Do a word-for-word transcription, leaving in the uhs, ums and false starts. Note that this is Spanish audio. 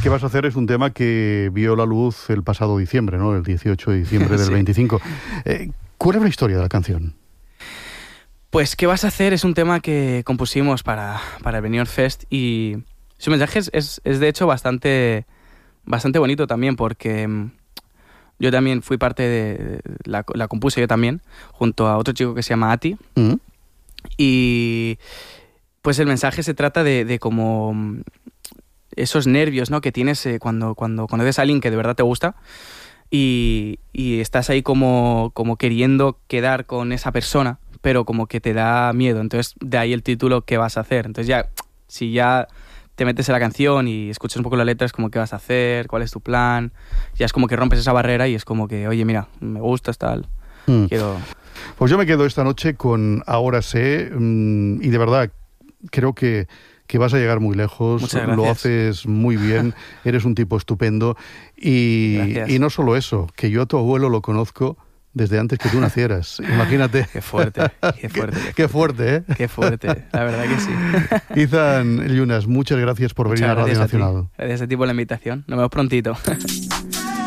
¿Qué vas a hacer? Es un tema que vio la luz el pasado diciembre, ¿no? El dieciocho de diciembre del sí. veinticinco. Eh, ¿Cuál es la historia de la canción? Pues ¿qué vas a hacer? Es un tema que compusimos para, para el Benidorm Fest y su mensaje es, es, es de hecho bastante, bastante bonito también porque yo también fui parte de... La, la compuse yo también, junto a otro chico que se llama Ati. Mm. Y pues el mensaje se trata de, de como esos nervios, ¿no? que tienes eh, cuando, cuando conoces a alguien que de verdad te gusta y, y estás ahí como, como queriendo quedar con esa persona, pero como que te da miedo. Entonces, de ahí el título, ¿qué vas a hacer? Entonces ya, si ya te metes en la canción y escuchas un poco la letra, es como ¿qué vas a hacer? ¿Cuál es tu plan? Ya es como que rompes esa barrera y es como que, oye, mira, me gustas, tal, mm. quiero... Pues yo me quedo esta noche con Ahora sé, mmm, y de verdad creo que, que vas a llegar muy lejos, lo haces muy bien, eres un tipo estupendo y, y no solo eso, que yo a tu abuelo lo conozco desde antes que tú nacieras, imagínate. Qué fuerte, qué fuerte. Qué, qué fuerte, ¿eh? Qué fuerte, la verdad que sí. Ethan Llunas, muchas gracias por venir a Radio Nacional. Gracias a ti por la invitación, nos vemos prontito.